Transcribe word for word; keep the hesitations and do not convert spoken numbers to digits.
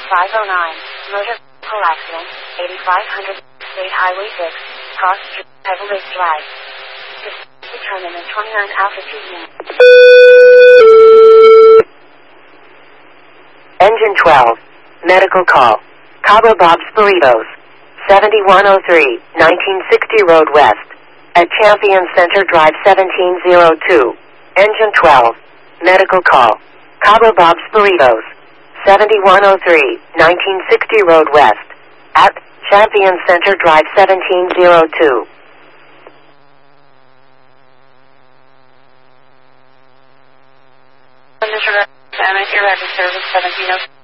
five oh nine, motor vehicle accident, eighty-five hundred State Highway six, cross Pebble Drive. Determine in twenty-nine altitude units. Engine twelve, medical call. Cabo Bob's Burritos, seventy-one oh three, nineteen sixty Road West, at Champion Center Drive seventeen oh two. Engine twelve, medical call. Cabo Bob's Burritos, seventy-one oh three, nineteen sixty Road West, at Champion Center Drive seventeen oh two. Mister Sam, your service seventeen oh two.